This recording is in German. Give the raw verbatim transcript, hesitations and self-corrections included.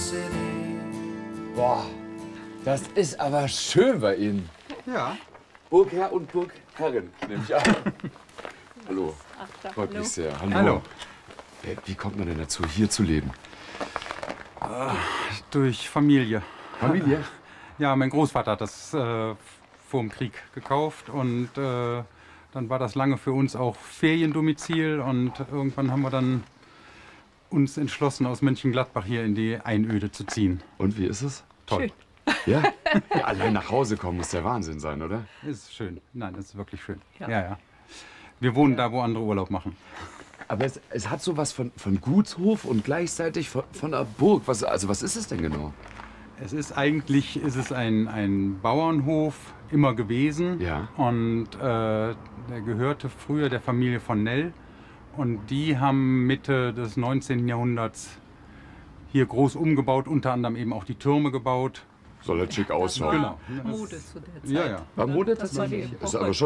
Boah, das ist aber schön bei Ihnen. Ja. Burgherr und Burgherrin, nehme ich an. Hallo. Freut mich sehr. Hallo. Hallo. Äh, Wie kommt man denn dazu, hier zu leben? Durch Familie. Familie? Ja, mein Großvater hat das äh, vor dem Krieg gekauft und äh, dann war das lange für uns auch Feriendomizil und irgendwann haben wir dann uns entschlossen, aus Mönchengladbach hier in die Einöde zu ziehen. Und wie ist es? Toll. Ja? Ja, allein nach Hause kommen muss der Wahnsinn sein, oder? Ist schön. Nein, das ist wirklich schön. Ja. Ja, ja. Wir wohnen da, wo andere Urlaub machen. Aber es, es hat sowas von, von Gutshof und gleichzeitig von, von einer Burg. Was, also was ist es denn genau? Es ist eigentlich ist es ein, ein Bauernhof immer gewesen. Ja. Und äh, der gehörte früher der Familie von Nell. Und die haben Mitte des neunzehnten Jahrhunderts hier groß umgebaut, unter anderem eben auch die Türme gebaut. Soll halt schick ausschauen. Genau. Mode zu der Zeit. Ja, ja. War Mode Das war die tatsächlich? Ist Epoche. aber schon